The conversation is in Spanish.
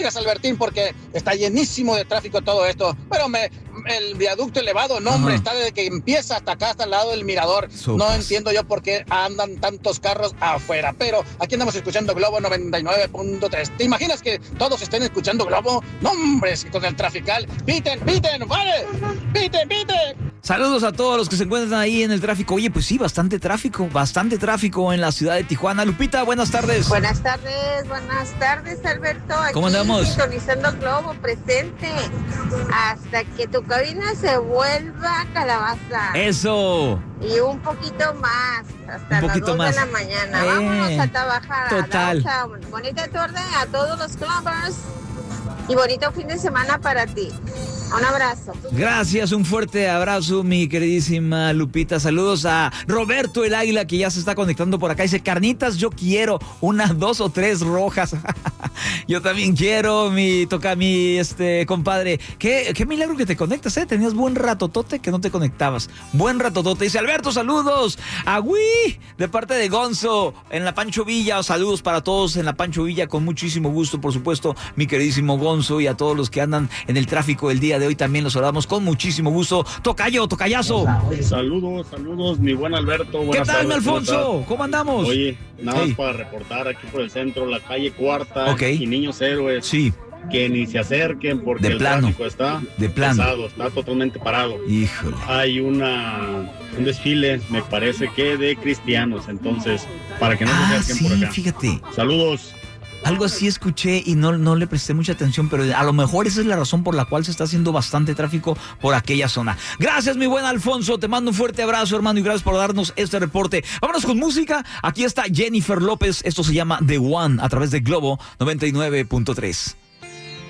Albertín, porque está llenísimo de tráfico todo esto, pero el viaducto elevado, no hombre, está desde que empieza hasta acá, hasta el lado del mirador. No entiendo yo por qué andan tantos carros afuera, pero aquí andamos escuchando Globo 99.3. ¿Te imaginas que todos estén escuchando Globo? No hombre, es que con el trafical, piten, vale, piten. Saludos a todos los que se encuentran ahí en el tráfico. Oye, pues sí, bastante tráfico en la ciudad de Tijuana. Lupita, buenas tardes. Buenas tardes, Alberto. Aquí ¿cómo andamos? Sintonizando Globo, presente. Hasta que tu cabina se vuelva calabaza. ¡Eso! Y un poquito más, hasta las 2 de la mañana. Vámonos a trabajar. Total. Bonita tarde a todos los clubbers y bonito fin de semana para ti. Un abrazo. Gracias, un fuerte abrazo, mi queridísima Lupita. Saludos a Roberto el Águila, que ya se está conectando por acá. Dice, carnitas, yo quiero unas 2 o 3 rojas. Yo también quiero, mi compadre. Qué milagro que te conectas, ¿eh? Tenías buen ratotote que no te conectabas. Buen ratotote. Dice, Alberto, saludos. ¡Agüí! De parte de Gonzo, en la Pancho Villa. Saludos para todos en la Pancho Villa, con muchísimo gusto, por supuesto, mi queridísimo Gonzo, y a todos los que andan en el tráfico el día de hoy también los saludamos con muchísimo gusto. Tocayazo. Saludos, mi buen Alberto. ¿Qué tal, mi Alfonso? ¿Cómo andamos? Oye, nada más para reportar aquí por el centro, la calle Cuarta y Niños Héroes. Sí. Que ni se acerquen porque el tráfico está pesado, está totalmente parado. Híjole. Hay un desfile, me parece que de cristianos, entonces, para que no se acerquen por acá. Fíjate. Saludos. Algo así escuché y no le presté mucha atención, pero a lo mejor esa es la razón por la cual se está haciendo bastante tráfico por aquella zona. Gracias, mi buen Alfonso, te mando un fuerte abrazo, hermano, y gracias por darnos este reporte. Vámonos con música. Aquí está Jennifer López, esto se llama The One, a través de Globo 99.3.